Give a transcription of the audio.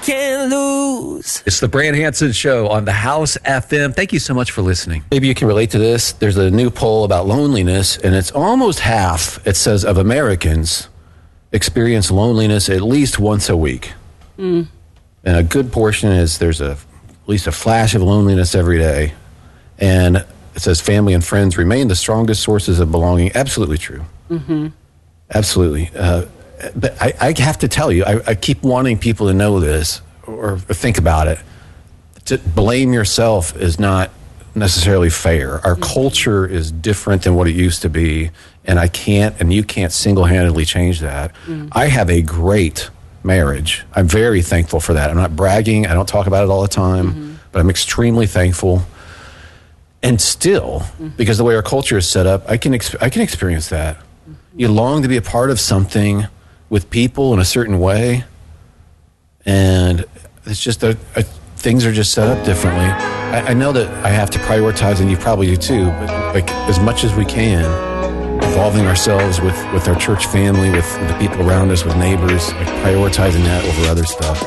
can't lose. It's the Brand Hansen Show on the House FM. Thank you so much for listening. Maybe you can relate to this. There's a new poll about loneliness, and it's almost half. It says of Americans experience loneliness at least once a week. And a good portion is there's at least a flash of loneliness every day. And it says family and friends remain the strongest sources of belonging. Absolutely true. Absolutely. But I have to tell you, I keep wanting people to know this or think about it. To blame yourself is not necessarily fair. Our culture is different than what it used to be, and I can't, and you can't single-handedly change that. I have a great marriage. I'm very thankful for that. I'm not bragging. I don't talk about it all the time, but I'm extremely thankful. And still, because the way our culture is set up, I can experience that. You long to be a part of something with people in a certain way, and it's just things are just set up differently. I know that I have to prioritize, and you probably do too, but like as much as we can, involving ourselves with our church family, with the people around us, with neighbors, like prioritizing that over other stuff.